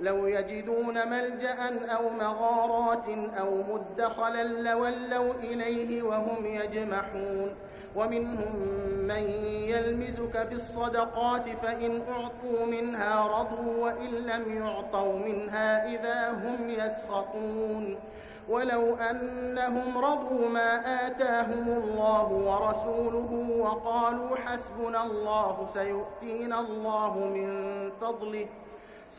لو يجدون ملجأ أو مغارات أو مدخلا لولوا إليه وهم يجمحون ومنهم من يلمزك في الصدقات فإن أعطوا منها رضوا وإن لم يعطوا منها إذا هم يسخطون ولو أنهم رضوا ما آتاهم الله ورسوله وقالوا حسبنا الله سيؤتينا الله من فضله